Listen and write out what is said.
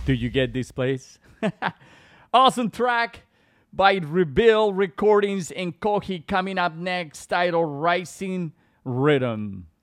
Do you get this, place? Awesome track by Rebuild Recordings and Kohi coming up next, titled Rising Rhythm.